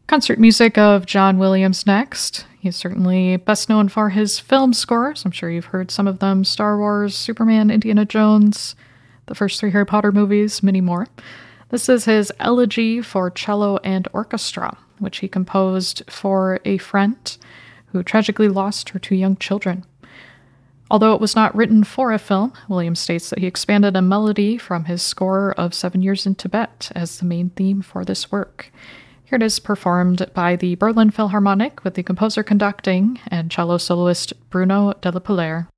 Concert music of John Williams next. He's certainly best known for his film scores. I'm sure you've heard some of them: Star Wars, Superman, Indiana Jones, the first 3 Harry Potter movies, many more. This is his Elegy for Cello and Orchestra, which he composed for a friend who tragically lost her 2 young children. Although it was not written for a film, Williams states that he expanded a melody from his score of 7 Years in Tibet as the main theme for this work. Here it is performed by the Berlin Philharmonic with the composer conducting and cello soloist Bruno Delapaulaire.